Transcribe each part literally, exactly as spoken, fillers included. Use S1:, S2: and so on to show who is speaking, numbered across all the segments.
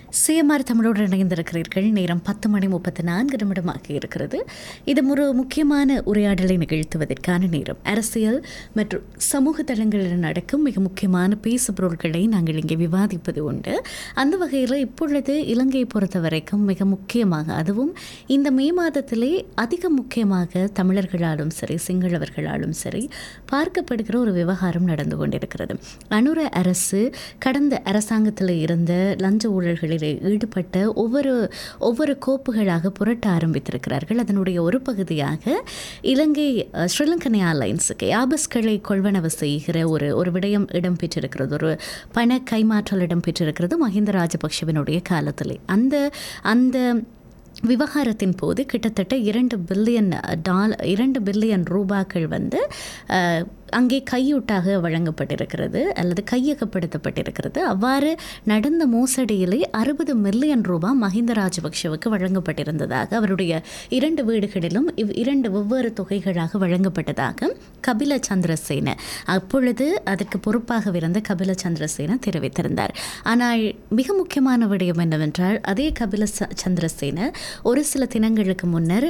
S1: CMR தமிழோடு இணைந்திருக்கிறீர்கள். நேரம் பத்து மணி முப்பத்தி நான்கு நிமிடமாக இருக்கிறது. இது ஒரு முக்கியமான உரையாடலை நிகழ்த்துவதற்கான நேரம். அரசியல் மற்றும் சமூக தளங்களில் நடக்கும் மிக முக்கியமான பேசு பொருட்களை நாங்கள் இங்கே விவாதிப்பது உண்டு. அந்த வகையில் இப்பொழுது இலங்கையை பொறுத்த வரைக்கும் மிக முக்கியமாக, அதுவும் இந்த மே மாதத்திலே அதிக முக்கியமாக தமிழர்களாலும் சரி சிங்களவர்களாலும் சரி பார்க்கப்படுகிற ஒரு விவகாரம் நடந்து கொண்டிருக்கிறது. அனுர அரசு கடந்த அரசாங்கத்தில் இருந்த லஞ்ச ஊழல்களில் ஈடுபட்ட ஒவ்வொரு ஒவ்வொரு கோப்புகளாக புரட்ட ஆரம்பித்திருக்கிறார்கள். அதனுடைய ஒரு பகுதியாக இலங்கை ஸ்ரீலங்கன் ஏர்லைன்ஸுக்கு ஆபஸ்களை கொள்வனவு செய்கிற ஒரு ஒரு விடயம் இடம்பெற்றிருக்கிறது. ஒரு பண கைமாற்றல் இடம்பெற்றிருக்கிறது மஹிந்த ராஜபக்ஷவினுடைய காலத்திலே. அந்த அந்த விவகாரத்தின் போது கிட்டத்தட்ட இரண்டு பில்லியன் டால் இரண்டு பில்லியன் ரூபாக்கள் வந்து அங்கே கையூட்டாக வழங்கப்பட்டிருக்கிறது அல்லது கையகப்படுத்தப்பட்டிருக்கிறது. அவ்வாறு நடந்த மோசடியிலே அறுபது மில்லியன் ரூபாய் மஹிந்த ராஜபக்ஷவுக்கு வழங்கப்பட்டிருந்ததாக, அவருடைய இரண்டு வீடுகளிலும் இவ் இரண்டு வெவ்வேறு தொகைகளாக வழங்கப்பட்டதாக கபில சந்திரசேன, அப்பொழுது அதற்கு பொறுப்பாக இருந்த கபில சந்திரசேன தெரிவித்திருந்தார். ஆனால் மிக முக்கியமான விடயம் என்னவென்றால், அதே கபில சந்திரசேன ஒரு சில தினங்களுக்கு முன்னர்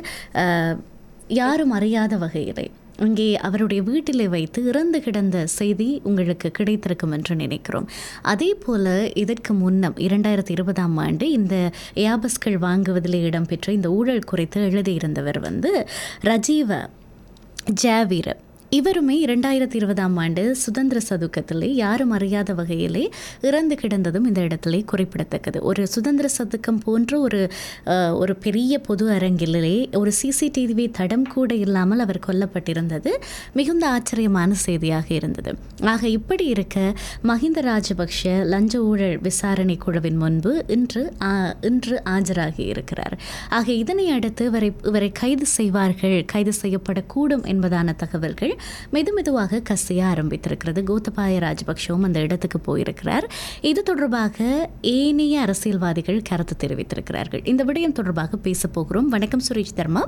S1: யாரும் அறியாத வகையிலே அங்கே அவருடைய வீட்டிலே வைத்து இறந்து கிடந்த செய்தி உங்களுக்கு கிடைத்திருக்கும் என்று நினைக்கிறோம். அதே போல இதற்கு முன்னம் இரண்டாயிரத்தி இருபதாம் ஆண்டு இந்த ஏபஸ்கள் வாங்குவதில் இடம்பெற்ற இந்த ஊழல் குறித்து எழுதியிருந்தவர் வந்து ரஜீவ ஜாவீர். இவருமே இரண்டாயிரத்தி இருபதாம் ஆண்டு சுதந்திர சதுக்கத்திலே யாரும் அறியாத வகையிலே இறந்து கிடந்ததும் இந்த இடத்திலே குறிப்பிடத்தக்கது. ஒரு சுதந்திர சதுக்கம் போன்ற ஒரு ஒரு பெரிய பொது அரங்கிலே ஒரு சிசிடிவி தடம் கூட இல்லாமல் அவர் கொல்லப்பட்டிருந்தது மிகுந்த ஆச்சரியமான செய்தியாக இருந்தது. ஆக இப்படி இருக்க மஹிந்த ராஜபக்ஷ லஞ்ச ஊழல் விசாரணை குழுவின் முன்பு இன்று இன்று ஆஜராகி இருக்கிறார். ஆக இதனை அடுத்து இவரை இவரை கைது செய்வார்கள், கைது செய்யப்படக்கூடும் என்பதான தகவல்கள் மெது மெதுவாக கசிய ஆரம்பித்திருக்கிறது. கோத்தபாய ராஜபக்ஷவும் அந்த இடத்துக்கு போயிருக்கிறார். இது தொடர்பாக ஏனைய அரசியல்வாதிகள் கருத்து தெரிவித்திருக்கிறார்கள். இந்த விடயம் தொடர்பாக பேச போகிறோம். வணக்கம் சுரேஷ் தர்மா.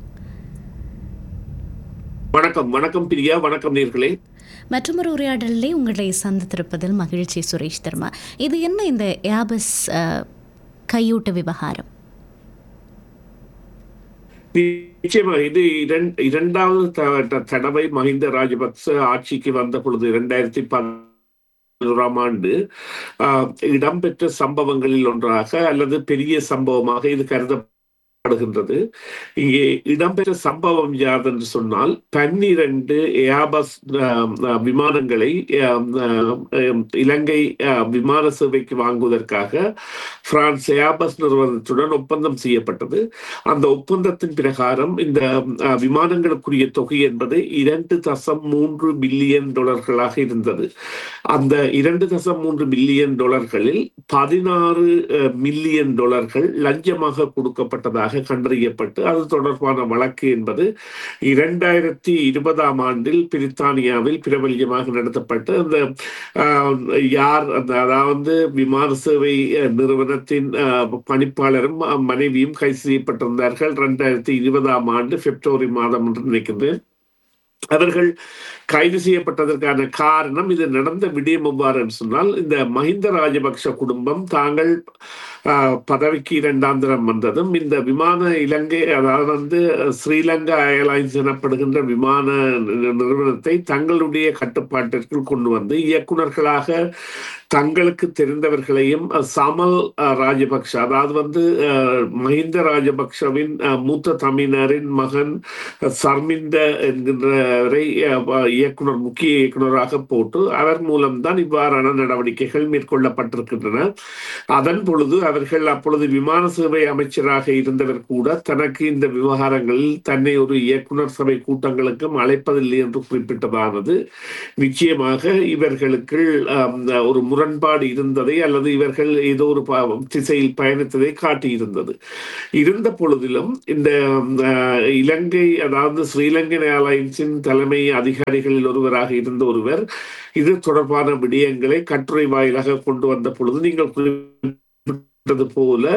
S2: வணக்கம். வணக்கம் பிரியா. வணக்கம் நேர்களே.
S1: மற்றொரு உரையாடலிலே உங்களை சந்தித்திருப்பதில் மகிழ்ச்சி சுரேஷ் தர்மா. இது என்ன இந்த ஏபஸ் கையூட்ட விவகாரம்?
S2: நிச்சயமாக இது இரண்டாவது தடவை மஹிந்த ராஜபக்ச ஆட்சிக்கு வந்த பொழுது இரண்டாயிரத்தி பதினோராம் ஆண்டு இடம்பெற்ற சம்பவங்களில் ஒன்றாக அல்லது பெரிய சம்பவமாக இது கருதப்படுகின்றது. இங்கே இடம்பெற்ற சம்பவம் யாதென்று சொன்னால், பன்னிரண்டு ஏபஸ் விமானங்களை இலங்கை விமான சேவைக்கு வாங்குவதற்காக பிரான்ஸ் ஏபஸ் நிறுவனத்துடன் ஒப்பந்தம் செய்யப்பட்டது. அந்த ஒப்பந்தத்தின் பிரகாரம் இந்த விமானங்களுக்குரிய தொகை என்பது இரண்டு தசம் மூன்று பில்லியன் டாலர்களாக இருந்தது. அந்த இரண்டு தசம் மூன்று பில்லியன் டாலர்களில் பதினாறு மில்லியன் டாலர்கள் லஞ்சமாக கொடுக்கப்பட்டதாக கண்டறியப்பட்டு அது தொடர்பான வழக்கு என்பது இரண்டாயிரத்தி இருபதாம் ஆண்டில் பிரித்தானியாவில் பிரபல்யமாக நடத்தப்பட்டு அந்த யார் அதாவது விமான சேவை நிறுவன பணிப்பாளரும் மனைவியும் கைது செய்யப்பட்டிருந்தார்கள். இரண்டாயிரத்தி இருபதாம் ஆண்டு பிப்ரவரி மாதம் என்று நினைக்கின்றேன். அவர்கள் கைது செய்யப்பட்டதற்கான காரணம், இது நடந்த விடயம் எவ்வாறு என்று சொன்னால், இந்த மஹிந்த ராஜபக்ஷ குடும்பம் தாங்கள் பதவிக்கு இரண்டாம் தரம் வந்ததும் இந்த விமான இலங்கை அதாவது வந்து ஸ்ரீலங்கா ஏர்லைன்ஸ் எனப்படுகின்ற விமான நிறுவனத்தை தங்களுடைய கட்டுப்பாட்டிற்குள் கொண்டு வந்து இயக்குநர்களாக தங்களுக்கு தெரிந்தவர்களையும் சமல் ராஜபக்ஷ அதாவது வந்து மஹிந்த ராஜபக்ஷவின் மூத்த தம்பியினரின் மகன் சர்மிந்த என்கின்றவரை இயக்குனர் முக்கிய இயக்குநராக போட்டு அவர் மூலம்தான் இவ்வாறான நடவடிக்கைகள் மேற்கொள்ளப்பட்டிருக்கின்றன. அதன் பொழுது அவர்கள் அப்பொழுது விமான சேவை அமைச்சராக இருந்தவர் கூட தனக்கு இந்த விவகாரங்களில் தன்னை ஒரு இயக்குனர் சபை கூட்டங்களுக்கும் அழைப்பதில்லை என்று குறிப்பிட்டதானது நிச்சயமாக இவர்களுக்கு ஒரு முரண்பாடு இருந்ததை அல்லது இவர்கள் ஏதோ ஒரு திசையில் பயணித்ததை காட்டியிருந்தது. இருந்த பொழுதிலும் இந்த இலங்கை அதாவது ஸ்ரீலங்கன் ஏர்லைன்ஸின் தலைமை அதிகாரிகளில் ஒருவராக இருந்த ஒருவர் இது தொடர்பான விடயங்களை கட்டுரை வாயிலாக கொண்டு வந்த பொழுது நீங்கள் போல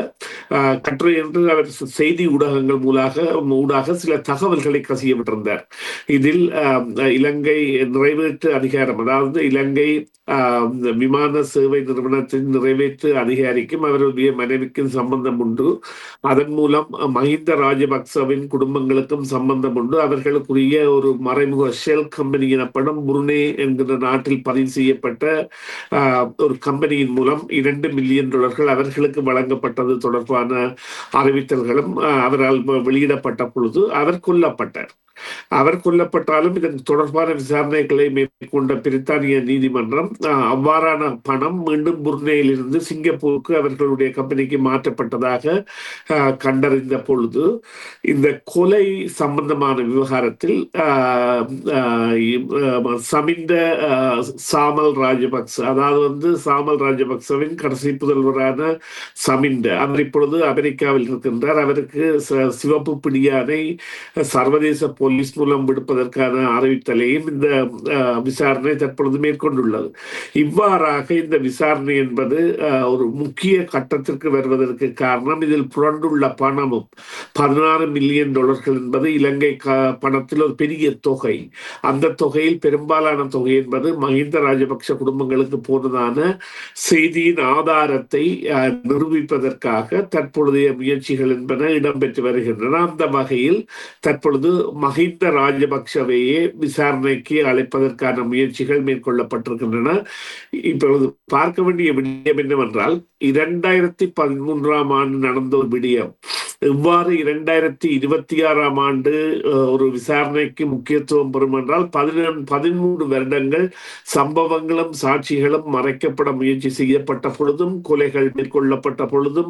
S2: அஹ், கட்டுரை என்று அவர் செய்தி ஊடகங்கள் மூலாக ஊடாக சில தகவல்களை கசிய விட்டிருந்தார். இதில் அஹ், இலங்கை நிறைவேற்று அதிகாரம், அதாவது இலங்கை அஹ், விமான சேவை நிறுவனத்தின் நிறைவேற்று அதிகாரிக்கும் அவருடைய மனைவிக்கும் சம்பந்தம் உண்டு. அதன் மூலம் மஹிந்த ராஜபக்சவின் குடும்பங்களுக்கும் சம்பந்தம் உண்டு. அவர்களுக்குரிய ஒரு மறைமுக ஷெல் கம்பெனி எனப்படும் புருனே என்கிற நாட்டில் பதிவு செய்யப்பட்ட ஆஹ், ஒரு கம்பெனியின் மூலம் இரண்டு மில்லியன் டாலர்கள் அவர்களுக்கு வழங்கப்பட்டது தொடர்பான அறிவித்தல்களும் ஆஹ், அவரால் வெளியிடப்பட்ட பொழுது அவர் கொல்லப்பட்டார். அவர் கொல்லப்பட்டாலும் இதன் தொடர்பான விசாரணைகளை மேற்கொண்ட பிரித்தானிய நீதிமன்றம் ஆஹ், அவ்வாறான பணம் மீண்டும் புர்னேயிலிருந்து சிங்கப்பூருக்கு அவர்களுடைய கம்பெனிக்கு மாற்றப்பட்டதாக ஆஹ், கண்டறிந்த பொழுது இந்த கொலை சம்பந்தமான விவகாரத்தில் ஆஹ், ஆஹ், சமிந்த ஆஹ், சாமல் ராஜபக்ச, அதாவது வந்து சாமல் ராஜபக்சவின் கடைசி புதல்வரான சமிந்த, அவர் இப்பொழுது அமெரிக்காவில் இருக்கின்றார். அவருக்கு ச- சிவப்பு பிடியானை சர்வதேச போலீஸ் மூலம் விடுப்பதற்கான அறிவித்தலையும் இந்த அஹ், விசாரணை தற்பொழுது மேற்கொண்டுள்ளது. இவ்வாறாக இந்த விசாரணை என்பது அஹ், ஒரு முக்கிய கட்டத்திற்கு வருவதற்கு காரணம், இதில் புரண்டுள்ள பணமும் பதினாறு மில்லியன் டாலர்கள் என்பது இலங்கை க- பணத்தில் ஒரு பெரிய தொகை. அந்த தொகையில் பெரும்பாலான தொகை என்பது மஹிந்த ராஜபக்ஷ குடும்பங்களுக்கு போனதான செய்தியின் ஆதாரத்தை அஹ், நிரூபிப்பதற்காக தற்பொழுதைய முயற்சிகள் என்பன இடம்பெற்று வருகின்றன. அந்த வகையில் தற்பொழுது மஹிந்த ராஜபக்ஷவையே விசாரணைக்கு அழைப்பதற்கான முயற்சிகள் மேற்கொள்ளப்பட்டிருக்கின்றன. இப்பொழுது பார்க்க வேண்டிய விடயம் என்னவென்றால், இரண்டாயிரத்தி பதிமூன்றாம் ஆண்டு நடந்த ஒரு விடயம் இவ்வாறு இரண்டாயிரத்தி இருபத்தி ஆறாம் ஆண்டு அஹ், ஒரு விசாரணைக்கு முக்கியத்துவம் பெறும் என்றால் பதினொன்று பதிமூன்று வருடங்கள் சம்பவங்களும் சாட்சிகளும் மறைக்கப்பட முயற்சி செய்யப்பட்ட பொழுதும், கொலைகள் மேற்கொள்ளப்பட்ட பொழுதும்,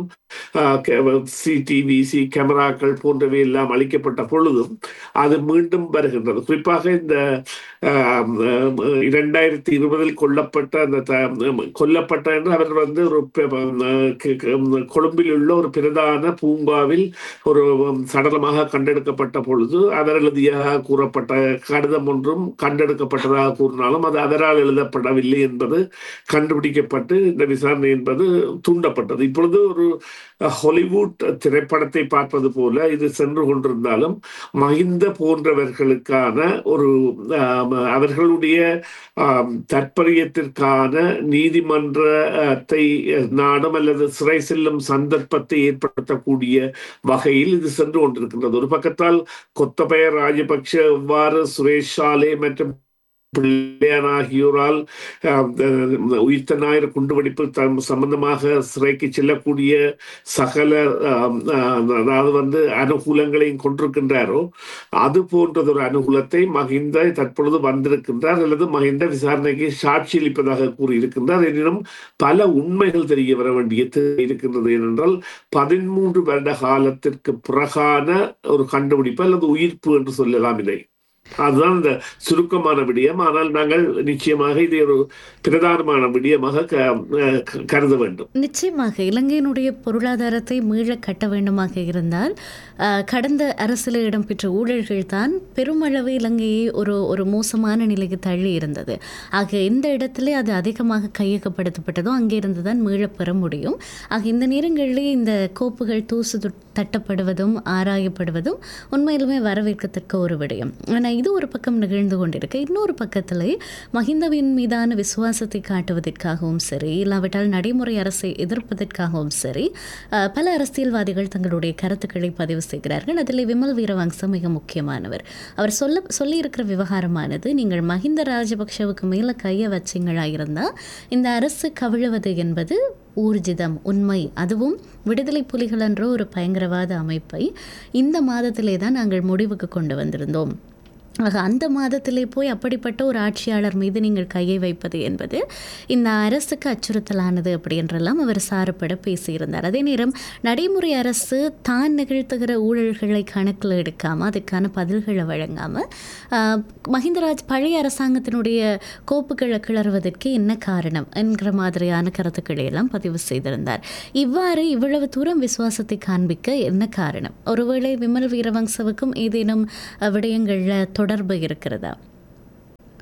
S2: சிடிவிசி கேமராக்கள் போன்றவை எல்லாம் அளிக்கப்பட்ட பொழுதும் அது மீண்டும் வருகின்றது. குறிப்பாக இந்த ஆஹ், ஆஹ், இரண்டாயிரத்தி இருபதில் கொல்லப்பட்ட அந்த த- கொல்லப்பட்ட என்று அவர் வந்து ஒரு பெ- ஆஹ், க- க- கொழும்பில் உள்ள ஒரு பிரதான பூங்காவில் ஒரு சடலமாக கண்டெடுக்கப்பட்ட பொழுது அவர் எழுதியாக கூறப்பட்ட கடிதம் ஒன்றும் கண்டெடுக்கப்பட்டதாக கூறினாலும் அது அவரால் எழுதப்படவில்லை என்பது கண்டுபிடிக்கப்பட்டு இந்த விசாரணை என்பது தூண்டப்பட்டது. இப்பொழுது ஒரு அஹ், ஹாலிவுட் திரைப்படத்தை பார்ப்பது போல இது சென்று கொண்டிருந்தாலும் மஹிந்த போன்றவர்களுக்கான ஒரு ஆம், அவர்களுடைய ஆம், தற்பரியத்திற்கான நீதிமன்றத்தை நாடும் அல்லது சிறை செல்லும் சந்தர்ப்பத்தை ஏற்படுத்தக்கூடிய வகையில் இது சென்று கொண்டிருக்கின்றது. ஒரு பக்கத்தால் கொத்தபய ராஜபக்ஷ எவ்வாறு சுரேஷ் சாலே மற்றும் பிள்ளையான் ஆகியோரால் ஆஹ், அஹ், உயிர்த்த ஞாயிறு குண்டுவெடிப்பு தம் சம்பந்தமாக சிறைக்கு செல்லக்கூடிய சகல ஆஹ், ஆஹ், அதாவது வந்து அனுகூலங்களையும் கொண்டிருக்கின்றாரோ, அது போன்றதொரு அனுகூலத்தை மஹிந்த தற்பொழுது வந்திருக்கின்றார் அல்லது மஹிந்த விசாரணைக்கு சாட்சி அளிப்பதாக கூறியிருக்கின்றார். எனினும் பல உண்மைகள் தெரிய வர வேண்டிய தேவை இருக்கின்றது. ஏனென்றால் பதிமூன்று வருட காலத்திற்கு பிறகான ஒரு கண்டுபிடிப்பு அல்லது உயிர்ப்பு என்று சொல்லலாம் இதை. அதுதான் இந்த சுருக்கமான விடயம். ஆனால் நாங்கள் நிச்சயமாக இதை ஒரு பிரதானமான விடயமாக க- அஹ் க- கருத வேண்டும்.
S1: நிச்சயமாக இலங்கையினுடைய பொருளாதாரத்தை மீள கட்ட வேண்டுமாக இருந்தால் அஹ், கடந்த அரசில் இடம்பெற்ற ஊழல்கள் தான் பெருமளவு இலங்கையை ஒரு ஒரு மோசமான நிலைக்கு தள்ளி இருந்தது. ஆக எந்த இடத்துல அது அதிகமாக கையகப்படுத்தப்பட்டதோ அங்கே இருந்து தான் மீளப் பெற முடியும். ஆக இந்த நேரங்களிலே இந்த கோப்புகள் தூசு துட்- தட்டப்படுவதும் ஆராயப்படுவதும் உண்மையிலுமே வரவேற்கத்தக்க ஒரு விடயம். ஆனால் இது ஒரு பக்கம் நிகழ்ந்து கொண்டிருக்க, இன்னொரு பக்கத்தில் மஹிந்தவின் மீதான விசுவாசத்தை காட்டுவதற்காகவும் சரி, இல்லாவிட்டால் நடைமுறை அரசை எதிர்ப்பதற்காகவும் சரி, அஹ், பல அரசியல்வாதிகள் தங்களுடைய கருத்துக்களை பதிவு செய்கிறார்கள். அதில் விமல் வீரவங்ச மிக முக்கியமானவர். அவர் சொல்ல சொல்லியிருக்கிற விவகாரமானது, நீங்கள் மஹிந்த ராஜபக்ஷவுக்கு மேலே கையை வச்சிங்களா இருந்தால் இந்த அரசு கவிழுவது என்பது ஊர்ஜிதம், உண்மை. அதுவும் விடுதலை புலிகள் என்ற ஒரு பயங்கரவாத அமைப்பை இந்த மாதத்திலே தான் நாங்கள் முடிவுக்கு கொண்டு வந்திருந்தோம். ஆக அந்த மாதத்திலே போய் அப்படிப்பட்ட ஒரு ஆட்சியாளர் மீது நீங்கள் கையை வைப்பது என்பது இந்த அரசுக்கு அச்சுறுத்தலானது அப்படி என்றெல்லாம் அவர் சாரப்பட பேசியிருந்தார். அதே நேரம் நடைமுறை அரசு தான் நிகழ்த்துகிற ஊழல்களை கணக்கில் எடுக்காமல் அதுக்கான பதில்களை வழங்காமல் மஹிந்தராஜ் பழைய அரசாங்கத்தினுடைய கோப்புகளை கிளறுவதற்கு என்ன காரணம் என்கிற மாதிரியான கருத்துக்களை எல்லாம் பதிவு செய்திருந்தார். இவ்வாறு இவ்வளவு தூரம் விசுவாசத்தை காண்பிக்க என்ன காரணம்? ஒருவேளை விமல் வீரவங்சவுக்கும் ஏதேனும் அஹ், விடயங்கள்ல தொடர்பு இருக்கிறதா?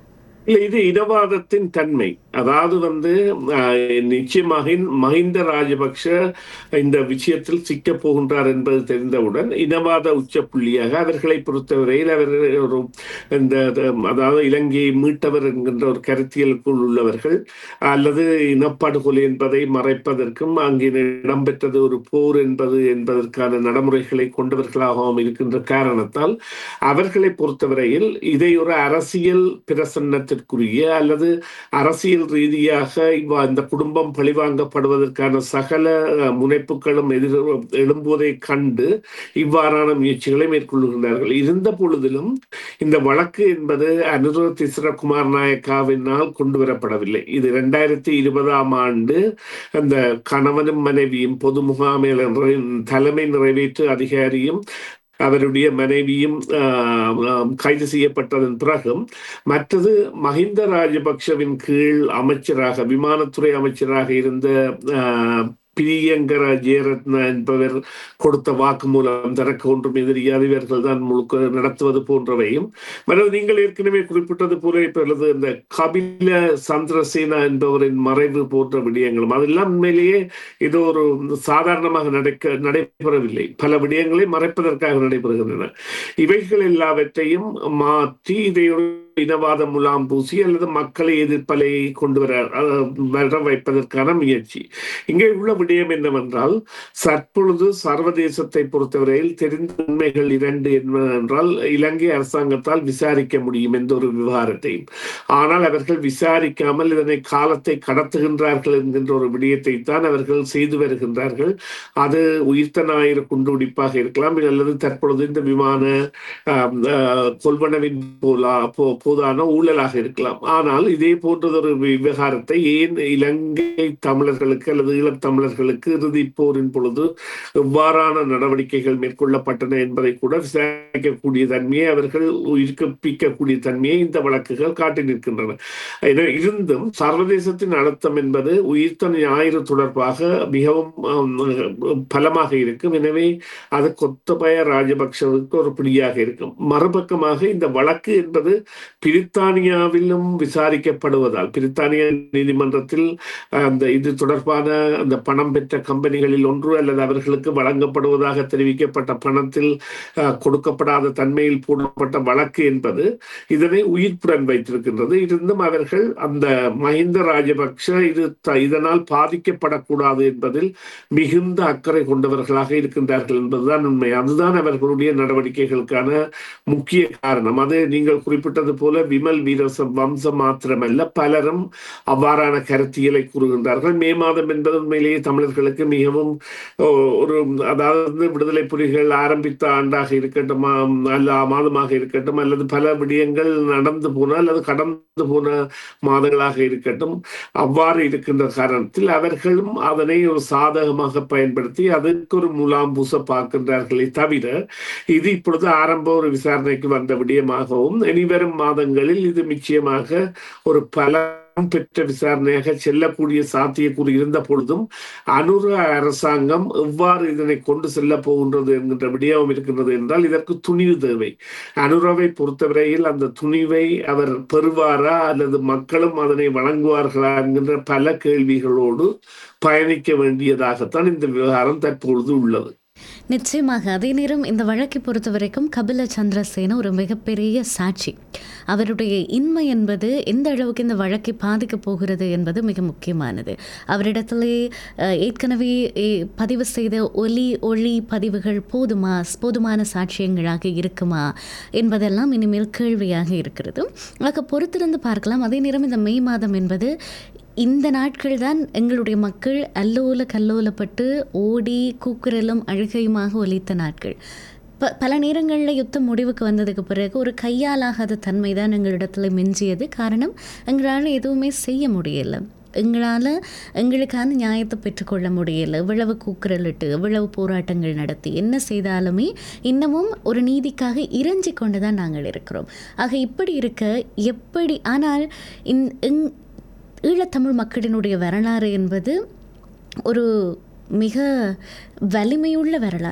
S2: இல்ல, இது இனவாதத்தின் தன்மை. அதாவது வந்து அஹ், நிச்சயமாக மஹிந்த ராஜபக்ஷ இந்த விஷயத்தில் சிக்கப் போகின்றார் என்பது தெரிந்தவுடன் இனவாத உச்ச புள்ளியாக அவர்களை பொறுத்தவரையில் அவர்கள் ஒரு இந்த அதாவது இலங்கையை மீட்டவர் என்கின்ற ஒரு கருத்தியலுக்குள் உள்ளவர்கள், அல்லது இனப்படுகொலை என்பதை மறைப்பதற்கும் அங்கே இடம்பெற்றது ஒரு போர் என்பது என்பதற்கான நடைமுறைகளை கொண்டவர்களாகவும் இருக்கின்ற காரணத்தால் அவர்களை பொறுத்தவரையில் இதை ஒரு அரசியல் பிரசன்னத்திற்குரிய அல்லது அரசியல் ரீதியாக இவ்வ- இந்த குடும்பம் பழிவாங்கப்படுவதற்கான சகல அஹ், முனைப்புகளும் எதிர் எழும்புவதை கண்டு இவ்வாறான முயற்சிகளை மேற்கொள்கின்றார்கள். இருந்த பொழுதிலும் இந்த வழக்கு என்பது அனுர திஸ்ரகுமார் நாயக்காவினால் கொண்டு வரப்படவில்லை. இது இரண்டாயிரத்தி இருபதாம் ஆண்டு அந்த கணவனும் மனைவியும் பொது முகாமையில் தலைமை நிறைவேற்று அதிகாரியும் அவருடைய மனைவியும் ஆஹ், ஆஹ், கைது செய்யப்பட்டதன் பிறகும், மற்றது மஹிந்த ராஜபக்ஷவின் கீழ் அமைச்சராக விமானத்துறை அமைச்சராக இருந்த ஆஹ், பிரியங்கர ஜெயரத்ன என்பவர் கொடுத்த வாக்குமூலம் தனக்கு ஒன்றும் எதிரியாது, இவர்கள் தான் முழுக்க நடத்துவது போன்றவையும், மற்றது நீங்கள் ஏற்கனவே குறிப்பிட்டது போல இப்பொழுது இந்த கபில சந்திரசேனா என்பவரின் மறைவு போன்ற விடயங்களும் அதெல்லாம் உண்மையிலேயே இது ஒரு சாதாரணமாக நடக்க நடைபெறவில்லை. பல விடயங்களை மறைப்பதற்காக நடைபெறுகின்றன. இவைகள் எல்லாவற்றையும் மாற்றி இதை ஒரு இனவாத முலாம் பூசி அல்லது மக்களை எதிர்ப்பலை கொண்டு வர அஹ், வர வைப்பதற்கான முயற்சி. இங்கே உள்ள விடயம் என்னவென்றால், தற்பொழுது சர்வதேசத்தை பொறுத்தவரையில் தெரிந்த உண்மைகள் இரண்டு என்னவென்றால், இலங்கை அரசாங்கத்தால் விசாரிக்க முடியும் எந்த ஒரு விவகாரத்தையும். ஆனால் அவர்கள் விசாரிக்காமல் இதனை காலத்தை கடத்துகின்றார்கள் என்கின்ற ஒரு விடயத்தை தான் அவர்கள் செய்து வருகின்றார்கள். அது உயிர்த்த ஞாயிறு குண்டுவெடிப்பாக இருக்கலாம், அல்லது தற்பொழுது இந்த விமான ஆஹ், ஆஹ், கொள்வனவின் போலா போ- போதான ஊழலாக இருக்கலாம். ஆனால் இதே போன்றதொரு விவகாரத்தை ஏன் இலங்கை தமிழர்களுக்கு அல்லது ஈழத் தமிழர்களுக்கு இறுதி போரின் பொழுது எவ்வாறான நடவடிக்கைகள் மேற்கொள்ளப்பட்டன என்பதை கூட விசாரிக்கக்கூடிய தன்மையை அவர்கள் உயிர்ப்பிக்கக்கூடிய தன்மையை இந்த வழக்குகள் காட்டி நிற்கின்றன. என இருந்தும் சர்வதேசத்தின் அழுத்தம் என்பது உயிர்த்த ஞாயிறு தொடர்பாக மிகவும் ஆம், பலமாக இருக்கும். எனவே அது கொத்தபய ராஜபக்ஷவுக்கு ஒரு பிடியாக இருக்கும். மறுபக்கமாக இந்த வழக்கு என்பது பிரித்தானியாவிலும் விசாரிக்கப்படுவதால் பிரித்தானிய நீதிமன்றத்தில் அஹ், அந்த இது தொடர்பான அந்த பணம் பெற்ற கம்பெனிகளில் ஒன்று அல்லது அவர்களுக்கு வழங்கப்படுவதாக தெரிவிக்கப்பட்ட பணத்தில் அஹ், கொடுக்கப்படாத தன்மையில் போடப்பட்ட வழக்கு என்பது இதனை உயிர்ப்புடன் வைத்திருக்கின்றது. இருந்தும் அவர்கள் அந்த மஹிந்த ராஜபக்ஷ இது த- இதனால் பாதிக்கப்படக்கூடாது என்பதில் மிகுந்த அக்கறை கொண்டவர்களாக இருக்கின்றார்கள் என்பதுதான் உண்மை. அதுதான் அவர்களுடைய நடவடிக்கைகளுக்கான முக்கிய காரணம். அது நீங்கள் குறிப்பிட்டது போல விமல் வீரசம் வம்சம் மாத்திரமல்ல, பலரும் அவ்வாறான கருத்தியலை கூறுகின்றார்கள். மே மாதம் என்பது உண்மையிலேயே தமிழர்களுக்கு மிகவும் ஓ, ஒரு அதாவது விடுதலை புலிகள் ஆரம்பித்த ஆண்டாக இருக்கட்டும், ஆம், அல்ல மாதமாக இருக்கட்டும், அல்லது பல விடயங்கள் நடந்து போன அல்லது கடந்து போன மாதங்களாக இருக்கட்டும், அவ்வாறு இருக்கின்ற காரணத்தில் அவர்களும் அதனை ஒரு சாதகமாக பயன்படுத்தி அதற்கு ஒரு முலாம் பூச பார்க்கின்றார்களே தவிர, இது இப்பொழுது ஆரம்ப ஒரு விசாரணைக்கு வந்த விடயமாகவும் இனிவரும் மாதங்களில் இது நிச்சயமாக ஒரு பல பெற்ற விசாரணையாக செல்லக்கூடிய சாத்தியக்கூறு இருந்த பொழுதும் அனுர அரசாங்கம் எவ்வாறு இதனை கொண்டு செல்ல போகின்றது என்கின்ற விடயம் இருக்கின்றது என்றால் இதற்கு துணிவு தேவை. அனுரவை பொறுத்தவரையில் அந்த துணிவை அவர் பெறுவாரா அல்லது மக்களும் அதனை வழங்குவார்களா என்கின்ற பல கேள்விகளோடு பயணிக்க வேண்டியதாகத்தான் இந்த விவகாரம் தற்பொழுது உள்ளது.
S1: நிச்சயமாக. அதே நேரம் இந்த வழக்கை பொறுத்த வரைக்கும் கபில சந்திரசேன ஒரு மிகப்பெரிய சாட்சி. அவருடைய இன்மை என்பது எந்த அளவுக்கு இந்த வழக்கை பாதிக்க போகிறது என்பது மிக முக்கியமானது. அவரிடத்திலே அஹ், ஏற்கனவே எ- பதிவு செய்த ஒலி ஒளி பதிவுகள் போதுமா, போதுமான சாட்சியங்களாக இருக்குமா என்பதெல்லாம் இனிமேல் கேள்வியாக இருக்கிறது. ஆக பொறுத்திருந்து பார்க்கலாம். அதே நேரம் இந்த மே மாதம் என்பது இந்த நாட்கள் தான் எங்களுடைய மக்கள் அல்லோல கல்லோலப்பட்டு ஓடி கூக்குரலும் அழுகையுமாக ஒலித்த நாட்கள். ப பல நேரங்களில் யுத்தம் முடிவுக்கு வந்ததுக்கு பிறகு ஒரு கையாலாகாத தன்மை தான் எங்களிடத்தில் மிஞ்சியது. காரணம், எங்களால் எதுவுமே செய்ய முடியலை. எங்களால் எங்களுக்கான நியாயத்தை பெற்றுக்கொள்ள முடியலை. எவ்வளவு கூக்குரலிட்டு எவ்வளவு போராட்டங்கள் நடத்தி என்ன செய்தாலுமே இன்னமும் ஒரு நீதிக்காக இறைஞ்சி கொண்டு தான் நாங்கள் இருக்கிறோம். ஆக இப்படி இருக்க எப்படி ஆனால் இந் எங் ஈழத்தமிழ் மக்களினுடைய வரலாறு என்பது ஒரு மிக வலிமையுள்ள வரலாறு.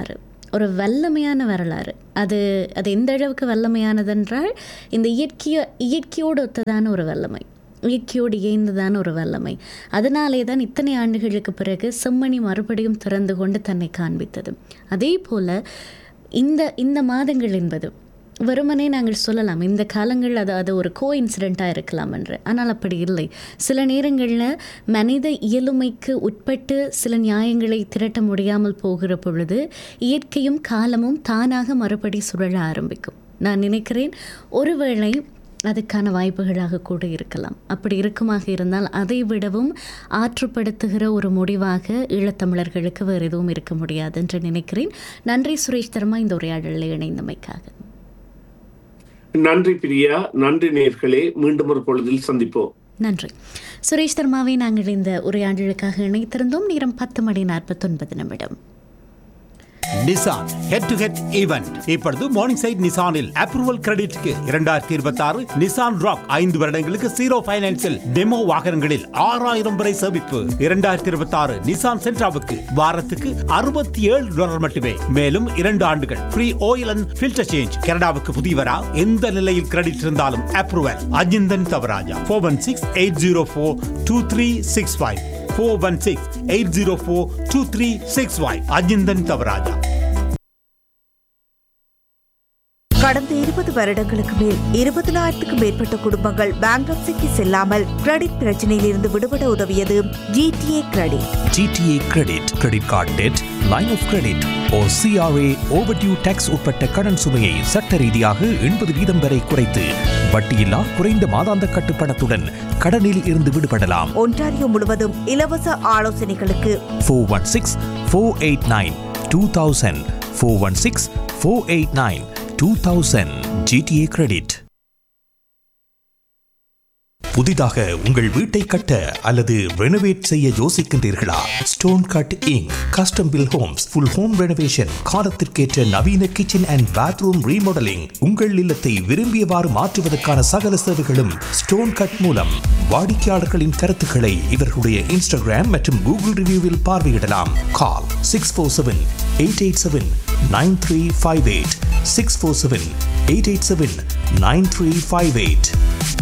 S1: ஒரு வல்லமையான வரலாறு. அது அது எந்த அளவுக்கு வல்லமையானதென்றால் இந்த இயற்கைய இயற்கையோடு ஒத்ததான ஒரு வல்லமை, இயற்கையோடு இயைந்ததான ஒரு வல்லமை. அதனாலே தான் இத்தனை ஆண்டுகளுக்கு பிறகு செம்மணி மறுபடியும் திறந்து கொண்டு தன்னை காண்பித்தது. அதே போல் இந்த இந்த மாதங்கள் என்பது வெறுமனே நாங்கள் சொல்லலாம் இந்த காலங்கள் அது அது ஒரு கோ இன்சிடெண்ட்டாக இருக்கலாம் என்று. ஆனால் அப்படி இல்லை. சில நேரங்களில் மனித இயலுமைக்கு உட்பட்டு சில நியாயங்களை திரட்ட முடியாமல் போகிற பொழுது இயற்கையும் காலமும் தானாக மறுபடி சுழல ஆரம்பிக்கும். நான் நினைக்கிறேன் ஒருவேளை அதுக்கான வாய்ப்புகளாக கூட இருக்கலாம். அப்படி இருக்குமாக இருந்தால் அதை விடவும் ஆற்றுப்படுத்துகிற ஒரு முடிவாக ஈழத்தமிழர்களுக்கு வேறு எதுவும் இருக்க முடியாது என்று நினைக்கிறேன். நன்றி சுரேஷ் தர்மா இந்த உரையாடலில் இணைந்தமைக்காக.
S2: நன்றி பிரியா. நன்றி நேயர்களே. மீண்டும் ஒரு பொழுதில் சந்திப்போம்.
S1: நன்றி சுரேஷ் தர்மாவை நாங்கள் இந்த உரையாடலுக்காக இணைத்திருந்தோம். நேரம் பத்து மணி நாற்பத்தொன்பது நிமிடம்.
S3: Nissan head to head event இப்பொழுது மார்னிங் சைட் நிசானில் அப்ரூவல் கிரெடிட்க்கு இரண்டாயிரத்தி இருபத்தி ஆறு நிசான் ராக் ஐந்து வருடங்களுக்கு ஜீரோ பைனான்சில் டெமோ வாகனங்களில் ஆறாயிரம் வரை சேமிப்பு. இரண்டாயிரத்தி இருபத்தி ஆறு நிசான் சென்ட்ராவுக்கு வாரத்துக்கு அறுபத்தி ஏழு டாலர் மட்டுமே. மேலும் இரண்டு ஆண்டுகள் free oil and filter change. கனடாவுக்கு புதியவரா எந்த நிலையில் கிரெடிட் இருந்தாலும் approval. Ajinthan Thavaraja four one six eight zero four two three six five four one six eight zero four two three six five. Ajinthan Thavaraja.
S4: கடந்த இருபது வருடங்களுக்கு மேல் இருபதினாயிரத்துக்கும் மேற்பட்ட குடும்பங்கள் பேங்க்ரப்சிக்கு செல்லாமல் கிரெடிட் பிரச்சனையில் இருந்து விடுபட உதவியது GTA credit.
S5: GTA credit credit card dead, line of credit O CRA overdue tax உட்பட்ட கடன் சுமையை சட்ட ரீதியாக எண்பது வீதம் வரை குறைத்து வட்டியில்லா குறைந்த மாதாந்த கட்டுப்பணத்துடன் கடனில் இருந்து விடுபடலாம்.
S4: ஒன்டாரியோ முழுவதும் இலவச ஆலோசனைகளுக்கு
S5: four one six four eight nine two thousand four one six four eight nine two thousand. GTA credit. புதிதாக உங்கள் வீட்டை கட்ட அல்லது ரெனோவேட் செய்ய யோசிக்கின்றீர்களா? Stone cut ink custom bill Holmes full home renovation, காலத்திற்கேற்ற நவீன கிச்சன் அண்ட் பாத்ரூம் ரீமாடலிங், உங்கள் இல்லத்தை விரும்பியவாறு மாற்றுவதற்கான சகல சேவைகளும் ஸ்டோன் கட் மூலம். வாடிக்கையாளர்களின் கருத்துக்களை இவர்களுடைய இன்ஸ்டாகிராம் மற்றும் கூகுள் ரிவ்யூவில் பார்வையிடலாம். கால் six four seven eight eight seven nine three five eight six four seven eight eight seven nine three five eight.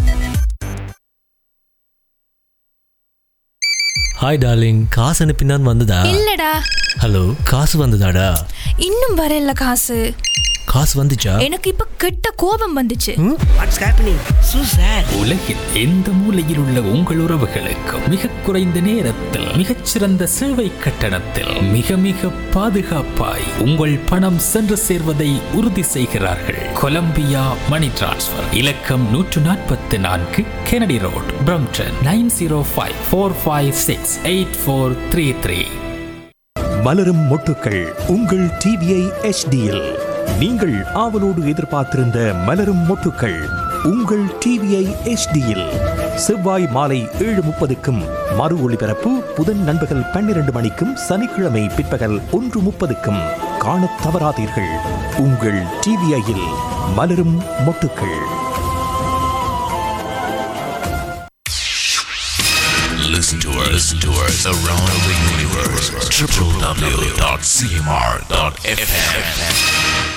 S6: Hi darling, காசு அனுப்பினான் வந்ததா?
S7: இல்லடா.
S6: ஹலோ, காசு வந்ததாடா?
S7: இன்னும் வரல காசு.
S6: காசு வந்துச்சா?
S7: எனக்கு இப்ப கெட்ட கோபம் வந்துச்சு.
S8: What's happening சூசர்?
S9: உலகில் எந்த மூலையில் உள்ள உங்கள் உறவுகளுக்கு மிக குறைந்த நேரத்தில் மிகச்சிறந்த சேவை கட்டணத்தில் மிக மிக பாதுகாப்பாய் உங்கள் பணம் சென்று சேர்வதை உறுதி செய்கிறார்கள். கொலம்பியா மணி டிரான்ஸ்ஃபர். இலக்கம் நூற்று நாற்பத்தி நான்கு Kennedy road, Brampton nine zero five four five six eight four three three.
S5: மலரும் மொட்டுக்கள் உங்கள் டிவிஐ எச்டியில். நீங்கள் ஆவலோடு எதிர்பார்த்திருந்த மலரும் மொட்டுக்கள் உங்கள் டிவிஐ எச்டியில் செவ்வாய் மாலை ஏழு முப்பதுக்கும் மறு ஒளிபரப்பு புதன் நண்பகல் பன்னிரண்டு மணிக்கும் சனிக்கிழமை பிற்பகல் ஒன்று முப்பதுக்கும் காணத் தவறாதீர்கள். உங்கள் டிவிஐயில் மலரும் மொட்டுக்கள்.
S10: Listen to us, listen to us around the universe. w w w dot c m r dot f m